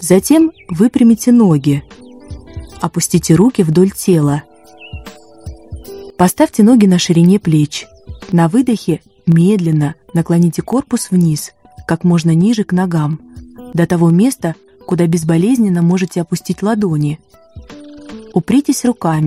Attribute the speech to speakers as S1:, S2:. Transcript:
S1: Затем выпрямите ноги. Опустите руки вдоль тела. Поставьте ноги на ширине плеч. На выдохе медленно наклоните корпус вниз, как можно ниже к ногам, до того места, куда безболезненно можете опустить ладони. Упритесь руками